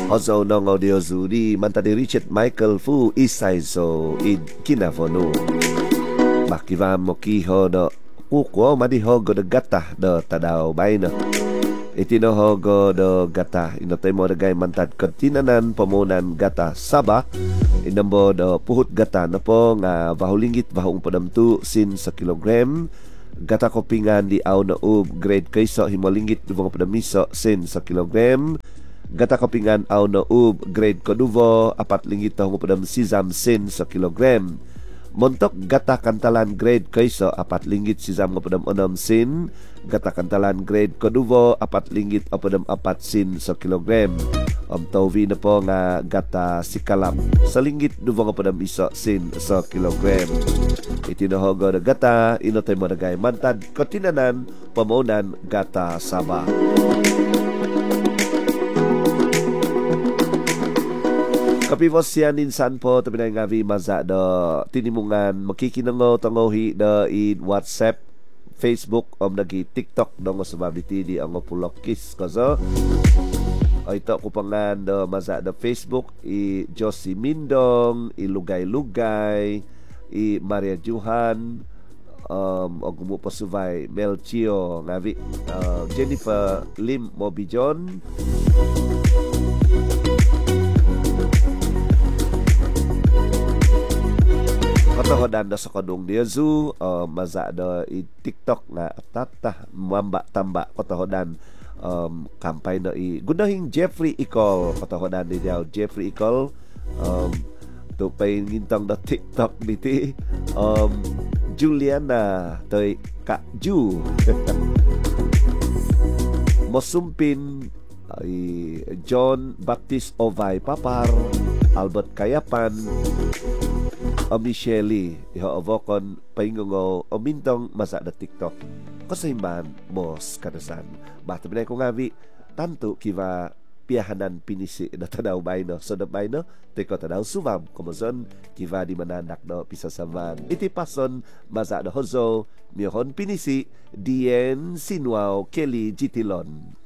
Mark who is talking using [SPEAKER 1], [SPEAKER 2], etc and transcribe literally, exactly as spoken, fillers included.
[SPEAKER 1] Hozo nong audio zuri mantadi Richard Michael Fu isai so id kinavono. Makiva mokiho do kuko madi hogo do gatah do tadao baina. Itino hogo do gatah inotemo do gay mantad ketinanan pemonan gatah Sabah. Inombo do puhut gatah napo nga vahulinggit vahung padam tu sin sa kilogram. Gata kopingan di au na ub grade kaysa himolinggit duvong padamiso sin sa kilogram. Gata kopingan au na ub grade koduvo apat linggit tahong padam sizam sin sa kilogram. Montok gata kantalan grade kaysa apat linggit sizam padam onam sin. Gata kantalan grade koduvo apat linggit padam apat sin sa kilogram. Om tauvi na po nga gata sikalam sa linggit duvong padam iso sin sa kilogram. Itinohogo na gata inotay mo na gay mantad kotinanan pamunan gata Sabah. Kapivos yan insan po tabi na ngavi maza do tinimungan makikinango tangohi do in WhatsApp, Facebook om nagi TikTok dongo sababiti di ang pulokis kaso. O ito ko pangan do maza do Facebook i Josie Mindong, i Lugay-Lugay, i Maria Juhan, um, o gumupo suvay Melchio ngavi, uh, Jennifer Lim Mobijon, katahodan da sa kadung dia zu uh, maza da i TikTok nga tatah mamba tamba katahodan um, kampay na i gunahing Jeffrey Icol katahodan di dia Jeffrey Icol um, tu pay ngintang da TikTok biti um, Juliana toy Kak Ju Mosumpin i John Baptist Ovay Papar Albert Kayapan o Michelle iho avokon paingongo o mintong masa da TikTok kasayman mos kadasan bata binay ko ngavi tanto kiva piyahanan pinisi na tadaw bayno so da bayno teko tadaw subam komozon kiva di mananak do pisasaman iti pason masa da hozo mihon pinisi dien sinwao Kelly Jitilon.